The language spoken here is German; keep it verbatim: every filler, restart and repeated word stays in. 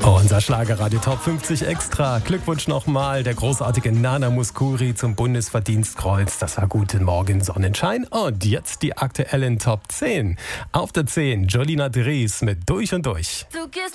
Unser Schlagerradio Top fünfzig Extra. Glückwunsch nochmal, der großartige Nana Mouskouri zum Bundesverdienstkreuz. Das war Guten Morgen Sonnenschein. Und jetzt die aktuellen Top zehn. Auf der zehn Jolina Dries mit Durch und Durch.